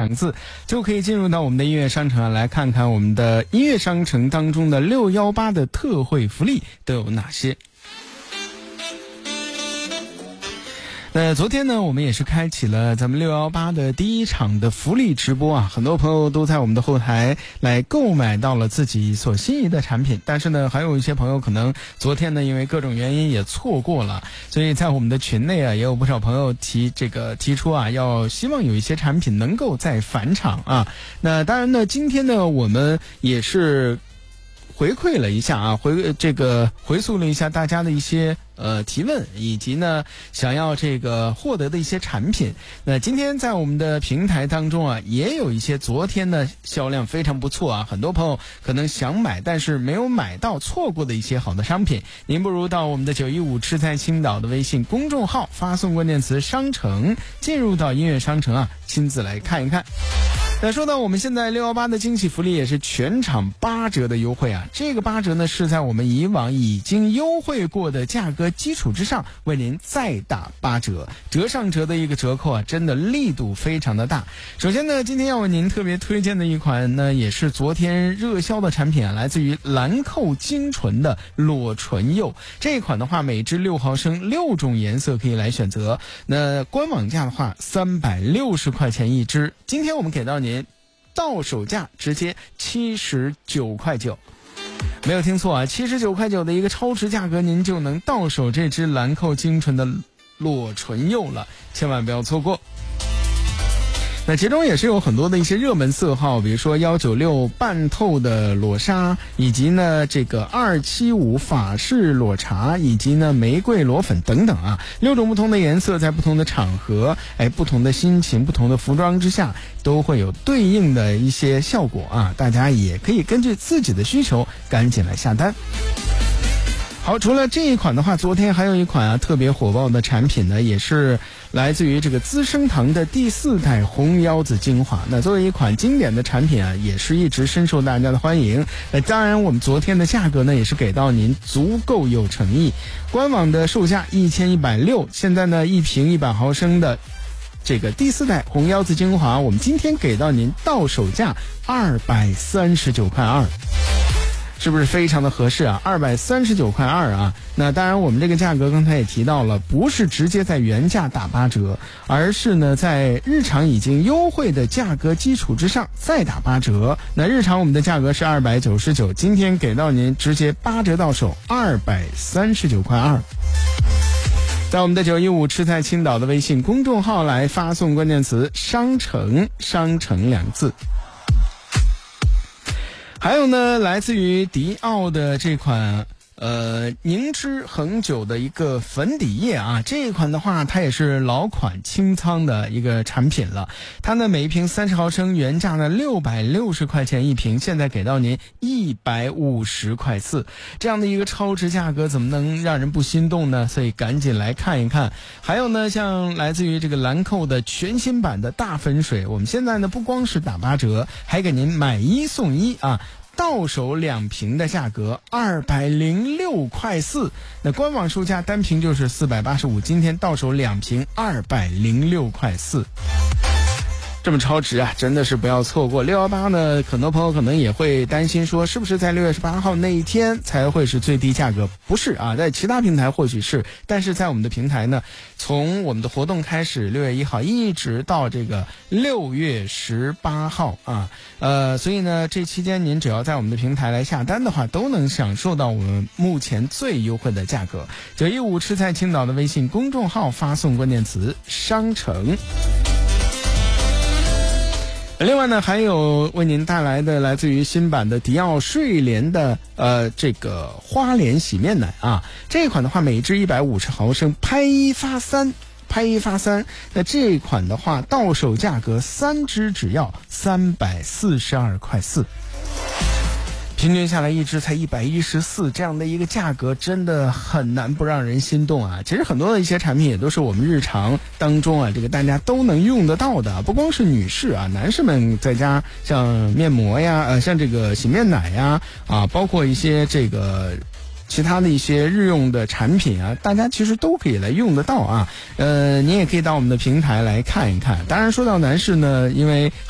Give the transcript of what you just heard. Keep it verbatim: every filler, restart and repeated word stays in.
两字，就可以进入到我们的音乐商城啊，来看看我们的音乐商城当中的六一八的特惠福利都有哪些。那昨天呢，我们也是开启了咱们六一八的第一场的福利直播啊，很多朋友都在我们的后台来购买到了自己所心仪的产品，但是呢，还有一些朋友可能昨天呢，因为各种原因也错过了，所以在我们的群内啊，也有不少朋友提这个提出啊，要希望有一些产品能够再返场啊。那当然呢，今天呢，我们也是回馈了一下啊，回这个回溯了一下大家的一些呃提问，以及呢想要这个获得的一些产品。那今天在我们的平台当中啊，也有一些昨天呢销量非常不错啊，很多朋友可能想买但是没有买到，错过的一些好的商品，您不如到我们的九一五吃在青岛的微信公众号发送关键词商城，进入到音乐商城啊，亲自来看一看。那说到我们现在六一八的惊喜福利，也是全场八折的优惠啊！这个八折呢是在我们以往已经优惠过的价格基础之上，为您再打八折，折上折的一个折扣啊，真的力度非常的大。首先呢，今天要为您特别推荐的一款呢，也是昨天热销的产品啊，来自于兰蔻精纯的裸唇釉。这一款的话，每支六毫升，六种颜色可以来选择。那官网价的话，三百六十块钱一支。今天我们给到您到手价直接七十九块九，没有听错啊，七十九块九的一个超值价格，您就能到手这支兰蔻精纯的裸唇釉了，千万不要错过。那其中也是有很多的一些热门色号，比如说一九六半透的裸纱，以及呢这个二七五法式裸茶，以及呢玫瑰裸粉等等啊，六种不同的颜色，在不同的场合，哎，不同的心情，不同的服装之下，都会有对应的一些效果啊，大家也可以根据自己的需求赶紧来下单。好，除了这一款的话，昨天还有一款啊特别火爆的产品呢，也是来自于这个资生堂的第四代红腰子精华。那作为一款经典的产品啊，也是一直深受大家的欢迎。那当然，我们昨天的价格呢，也是给到您足够有诚意。官网的售价一千一百六，现在呢一瓶一百毫升的这个第四代红腰子精华，我们今天给到您到手价二百三十九块二。是不是非常的合适啊？二百三十九块二啊！那当然，我们这个价格刚才也提到了，不是直接在原价打八折，而是呢在日常已经优惠的价格基础之上再打八折。那日常我们的价格是二百九十九，今天给到您直接八折到手，二百三十九块二。在我们的九一五吃在青岛的微信公众号来发送关键词商城，商城两字。还有呢，来自于迪奥的这款呃凝脂恒久的一个粉底液啊，这一款的话它也是老款清仓的一个产品了。它呢每一瓶三十毫升，原价呢六百六十块钱一瓶，现在给到您一百五十块四，这样的一个超值价格怎么能让人不心动呢？所以赶紧来看一看。还有呢，像来自于这个兰蔻的全新版的大粉水，我们现在呢不光是打八折，还给您买一送一啊。到手两瓶的价格二百零六块四，那官网售价单瓶就是四百八十五，今天到手两瓶二百零六块四。这么超值啊，真的是不要错过。六一八呢，很多朋友可能也会担心说，是不是在六月十八号那一天才会是最低价格？不是啊，在其他平台或许是，但是在我们的平台呢，从我们的活动开始，六月一号一直到这个六月十八号啊，呃，所以呢，这期间您只要在我们的平台来下单的话，都能享受到我们目前最优惠的价格。九一五吃在青岛的微信公众号发送关键词商城。另外呢，还有为您带来的来自于新版的迪奥睡莲的呃这个花莲洗面奶啊，这一款的话每支一百五十毫升，拍一发三，拍一发三。那这一款的话，到手价格三支只要三百四十二块四。平均下来一支才一百一十四，这样的一个价格真的很难不让人心动啊！其实很多的一些产品也都是我们日常当中啊，这个大家都能用得到的，不光是女士啊，男士们在家像面膜呀，呃，像这个洗面奶呀，啊，包括一些这个其他的一些日用的产品啊，大家其实都可以来用得到啊。呃，您也可以到我们的平台来看一看。当然说到男士呢，因为